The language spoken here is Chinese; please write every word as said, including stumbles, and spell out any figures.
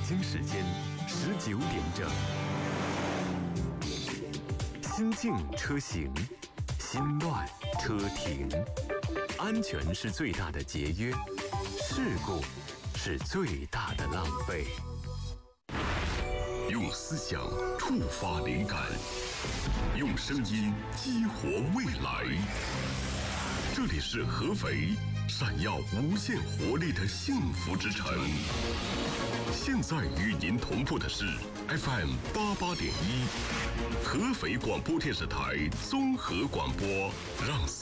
京时间十九点整。心静车行，心乱车停。安全是最大的节约，事故是最大的浪费。 用思想触发灵感，用声音激活未来。这里是合肥，闪耀无限活力的幸福之城。现在与您同步的是 F M 八八点一，合肥广播电视台综合广播，让